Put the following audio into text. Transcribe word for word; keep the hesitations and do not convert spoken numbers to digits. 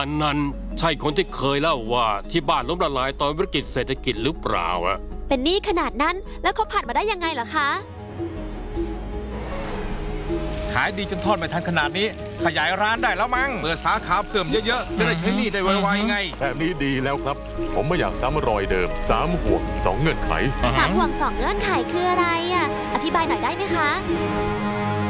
อันนั้นใช่คนที่เคยเล่าว่าที่บ้านล้มละลายตอนวิกฤตเศรษฐกิจหรือเปล่าอะเป็นหนี้ขนาดนั้นแล้วเขาผ่านมาได้ยังไงเหรอคะขายดีจนทอดไม่ทันขนาดนี้ขยายร้านได้แล้วมั้งเปิดสาขาเพิ่มเยอะๆจะได้ใช้หนี้ได้ไวๆไงแบบนี้ดีแล้วครับ ผมไม่อยากซ้ำรอยเดิมสามห่วงสองเงื่อนไขสามห่วงสองเงื่อนไขคืออะไรอ่ะ อธิบายหน่อยได้ไหมคะ